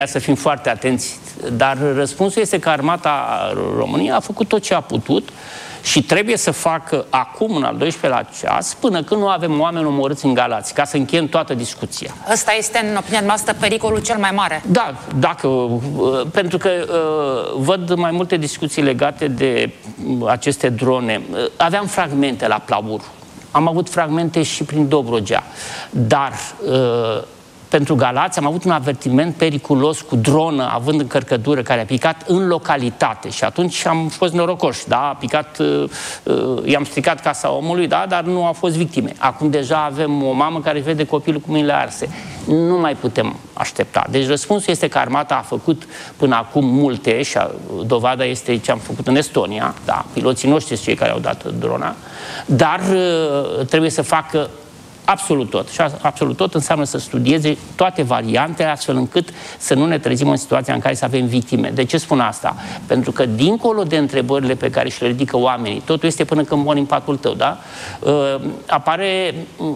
Să fim foarte atenți, dar răspunsul este că Armata României a făcut tot ce a putut și trebuie să facă acum, în al 12-lea ceas, până când nu avem oameni omorâți în Galați, ca să încheiem toată discuția. Ăsta este, în opinia noastră, pericolul cel mai mare. Da, pentru că văd mai multe discuții legate de aceste drone. Aveam fragmente la Plaur, am avut fragmente și prin Dobrogea, dar pentru Galați am avut un avertiment periculos cu dronă, având încărcătură, care a picat în localitate și atunci am fost norocoși, da? A picat, i-am stricat casa omului, da? Dar nu au fost victime. Acum deja avem o mamă care vede copilul cu mâinile arse. Nu mai putem aștepta. Deci răspunsul este că Armata a făcut până acum multe și dovada este ce am făcut în Estonia, da? Piloții noștri sunt cei care au dat drona, dar trebuie să facă absolut tot. Și absolut tot înseamnă să studieze toate variantele, astfel încât să nu ne trezim în situația în care să avem victime. De ce spun asta? Pentru că dincolo de întrebările pe care și le ridică oamenii, totul este până când mori în patul tău, da? Apare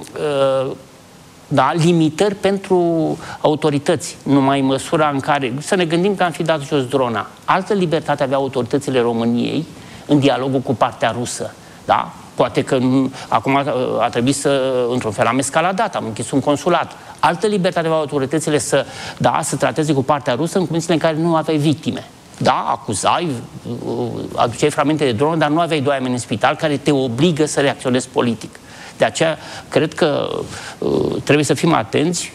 limitări pentru autorități, numai în măsura în care, să ne gândim că am fi dat jos drona. Altă libertate aveau autoritățile României în dialogul cu partea rusă, da? Poate că acum a trebuit să, într-un fel, am escaladat, am închis un consulat. Altă libertate aveau autoritățile să trateze cu partea rusă în condițiile în care nu aveai victime. Da, acuzai, aduceai fragmente de dronă, dar nu aveai doi oameni în spital care te obligă să reacționezi politic. De aceea, cred că trebuie să fim atenți.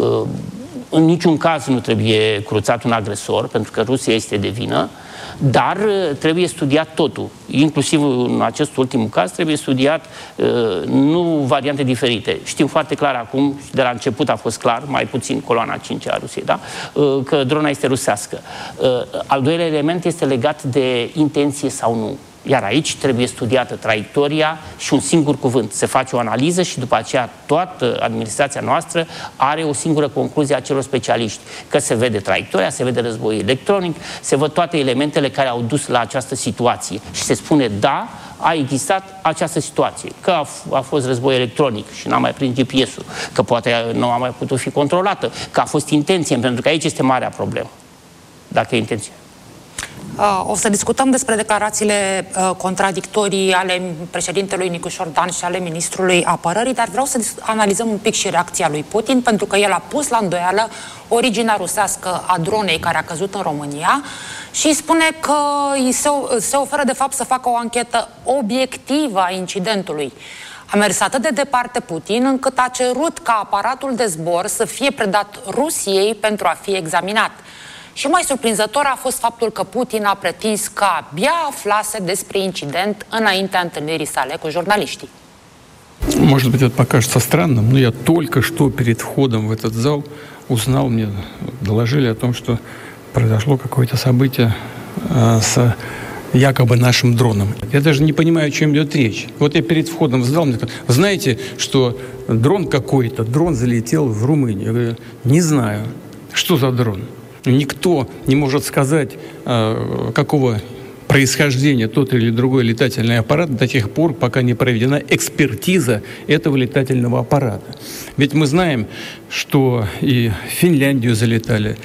În niciun caz nu trebuie cruțat un agresor, pentru că Rusia este de vină, dar trebuie studiat totul. Inclusiv în acest ultim caz trebuie studiat nu variante diferite. Știm foarte clar acum, de la început a fost clar, mai puțin coloana 5 a Rusiei, da? Că drona este rusească. Al doilea element este legat de intenție sau nu. Iar aici trebuie studiată traiectoria și un singur cuvânt. Se face o analiză și după aceea toată administrația noastră are o singură concluzie a celor specialiști. Că se vede traiectoria, se vede războiul electronic, se văd toate elementele care au dus la această situație. Și se spune, da, a existat această situație. Că a fost război electronic și n-a mai prins GPS-ul, că poate nu a mai putut fi controlată, că a fost intenție, pentru că aici este marea problemă. Dacă e intenție. O să discutăm despre declarațiile contradictorii ale președintelui Nicușor Dan și ale ministrului apărării, dar vreau să analizăm un pic și reacția lui Putin, pentru că el a pus la îndoială originea rusească a dronei care a căzut în România și spune că se oferă de fapt să facă o anchetă obiectivă a incidentului. A mers atât de departe Putin încât a cerut ca aparatul de zbor să fie predat Rusiei pentru a fi examinat. Și mai surprinzător a fost faptul că Putin a pretins că abia aflase despre incident înaintea întâlниrii sale cu jurnaliștii. Может быть, это покажется странным, но я только что перед входом в этот зал узнал, мне доложили о том, что произошло какое-то событие с якобы нашим дроном. Я даже не понимаю, о чем идет речь. Вот я перед входом в зал, мне сказали, знаете, что дрон какой-то, дрон залетел в Румынию. Я говорю, не знаю, что за дрон. Никто не может сказать, какого происхождения тот или другой летательный аппарат до тех пор, пока не проведена экспертиза этого летательного аппарата. Ведь мы знаем, что и в Финляндию залетали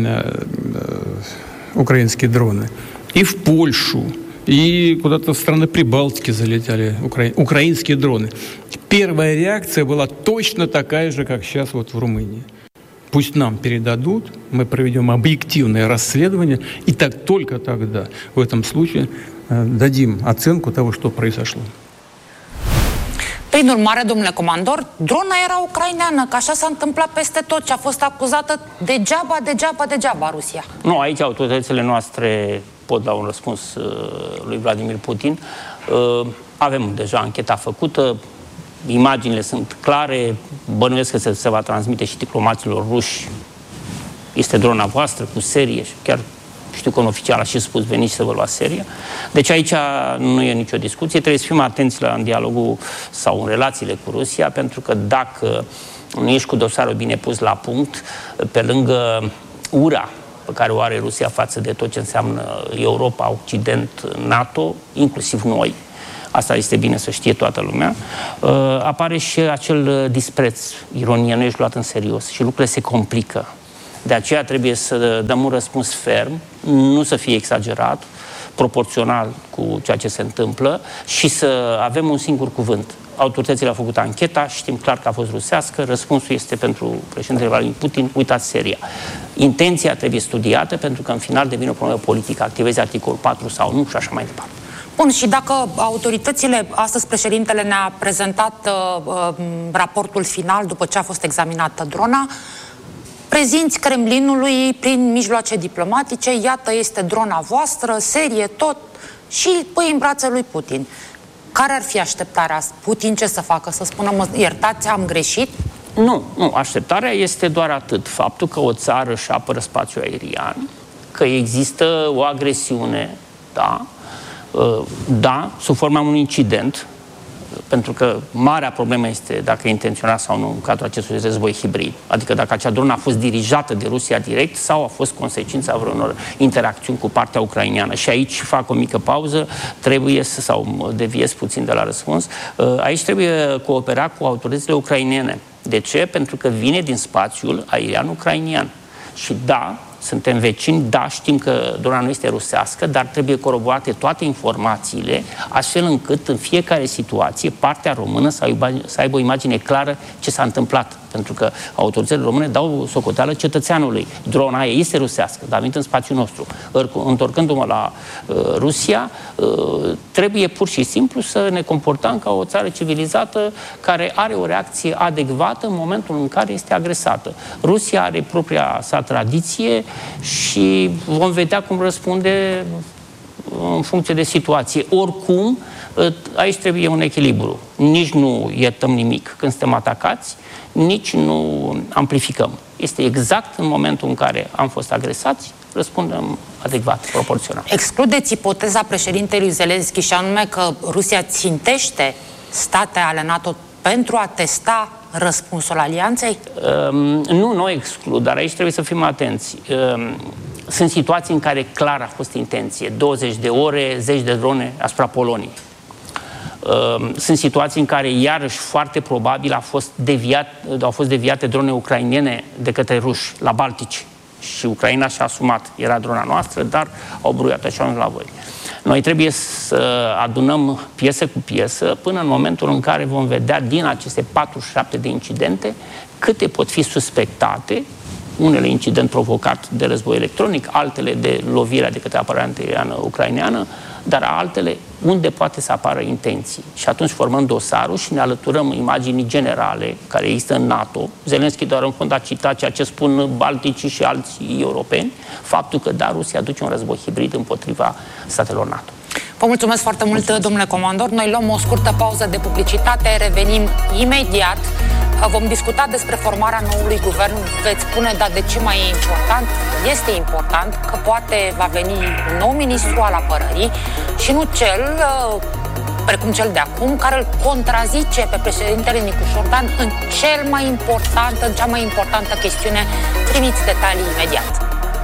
украинские дроны, и в Польшу, и куда-то в страны Прибалтики залетали украинские дроны. Первая реакция была точно такая же, как сейчас вот в Румынии. Пусть нам передадут, мы проведем объективное расследование, и только тогда, в этом случае, дадим оценку того, что произошло. Prin urmare, domnule comandor, drona era ucraineană, că așa s-a întâmplat peste tot și a fost acuzată degeaba Rusia. Nu, aici autoritățile noastre pot da un răspuns lui Vladimir Putin. Avem deja ancheta făcută, imaginile sunt clare, bănuiesc că se va transmite și diplomaților ruși. Este drona voastră cu serie și chiar știu că un oficial a și spus veniți să vă luați serie. Deci aici nu e nicio discuție, trebuie să fim atenți în dialogul sau în relațiile cu Rusia, pentru că dacă nu ești cu dosarul bine pus la punct, pe lângă ura pe care o are Rusia față de tot ce înseamnă Europa, Occident, NATO, inclusiv noi, asta este bine să știe toată lumea, apare și acel dispreț, ironie, nu ești luat în serios și lucrurile se complică. De aceea trebuie să dăm un răspuns ferm, nu să fie exagerat, proporțional cu ceea ce se întâmplă și să avem un singur cuvânt. Autoritățile au făcut ancheta, știm clar că a fost rusească, răspunsul este pentru președintele Vladimir Putin, uitați seria. Intenția trebuie studiată pentru că în final devine o problemă politică, activezi articolul 4 sau nu și așa mai departe. Bun, și dacă autoritățile, astăzi președintele ne-a prezentat raportul final după ce a fost examinată drona, prezinți Kremlinului prin mijloace diplomatice, iată este drona voastră, serie, tot, și pui în brațele lui Putin. Care ar fi așteptarea? Putin ce să facă? Să spună, iertați, am greșit? Nu, așteptarea este doar atât. Faptul că o țară își apără spațiul aerian, că există o agresiune, da, sub forma unui incident, pentru că marea problemă este dacă e intenționat sau nu în cadrul acestui război hibrid. Adică dacă acea dronă a fost dirijată de Rusia direct sau a fost consecința vreunor interacțiuni cu partea ucraineană. Și aici fac o mică pauză, trebuie sau deviez puțin de la răspuns, aici trebuie coopera cu autoritățile ucrainene. De ce? Pentru că vine din spațiul aerian ucrainian. Și da, suntem vecini, da, știm că drona nu este rusească, dar trebuie coroborate toate informațiile, astfel încât în fiecare situație partea română să aibă o imagine clară ce s-a întâmplat. Pentru că autoritățile române dau socoteală cetățeanului. Drona aia este rusească, dar a venit în spațiul nostru. Întorcându-mă la Rusia, trebuie pur și simplu să ne comportăm ca o țară civilizată care are o reacție adecvată în momentul în care este agresată. Rusia are propria sa tradiție și vom vedea cum răspunde în funcție de situație. Oricum, aici trebuie un echilibru. Nici nu iertăm nimic când suntem atacați, nici nu amplificăm. Este exact în momentul în care am fost agresați, răspundem adecvat, proporțional. Excludeți ipoteza președintelui Zelensky și anume că Rusia țintește state ale NATO pentru a testa răspunsul alianței? Nu o exclud, dar aici trebuie să fim atenți. Sunt situații în care clar a fost intenție. 20 de ore, 10 de drone asupra Poloniei. Sunt situații în care, iarăși, foarte probabil au fost deviate drone ucrainene de către ruși, la Baltici. Și Ucraina și-a asumat. Era drona noastră, dar au bruiat așa la voi. Noi trebuie să adunăm piesă cu piesă până în momentul în care vom vedea din aceste 47 de incidente câte pot fi suspectate, unele incident provocat de război electronic, altele de lovirea de către apărarea antiaeriană ucraineană, dar altele unde poate să apară intenții. Și atunci formăm dosarul și ne alăturăm imaginii generale care există în NATO. Zelensky doar în fond a citat ceea ce spun balticii și alții europeni, faptul că da, Rusia duce un război hibrid împotriva statelor NATO. Vă mulțumesc foarte mult, domnule comandor. Noi luăm o scurtă pauză de publicitate, revenim imediat. Vom discuta despre formarea noului guvern. Veți spune, dar de ce mai e important? Este important că poate va veni un nou ministru al apărării și nu cel, precum cel de acum, care îl contrazice pe președintele Nicu Șordan în cea mai importantă chestiune. Primiți detalii imediat.